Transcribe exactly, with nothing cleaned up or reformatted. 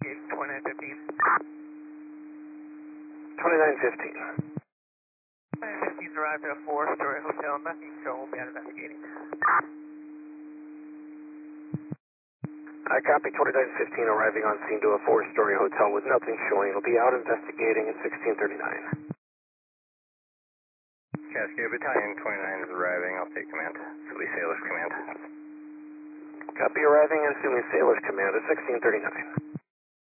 investigation twenty-nine fifteen. twenty-nine fifteen. twenty-nine fifteen's arrived at a four-story hotel. Nothing shown. We'll be out investigating. I copy twenty-nine fifteen arriving on scene to a four-story hotel with nothing showing. It'll be out investigating at sixteen thirty-nine. Cascade Battalion twenty-nine is arriving. I'll take command. Philly Sailors Command. Copy arriving and assuming Sailors Command at sixteen thirty-nine.